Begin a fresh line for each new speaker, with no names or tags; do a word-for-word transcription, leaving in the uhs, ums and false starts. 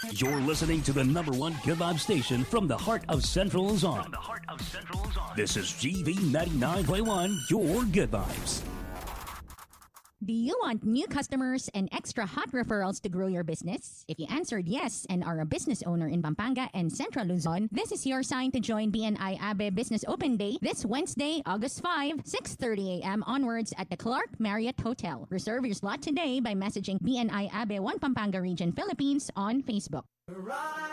You're listening to the number one good vibe station from the heart of Central Luzon.
From the heart of Central Luzon.
This is G V ninety-nine point one, your good vibes.
Do you want new customers and extra hot referrals to grow your business? If you answered yes and are a business owner in Pampanga and Central Luzon, this is your sign to join B N I Abe Business Open Day this Wednesday, August fifth, six thirty a.m. onwards at the Clark Marriott Hotel. Reserve your slot today by messaging B N I Abe one Pampanga Region Philippines on Facebook.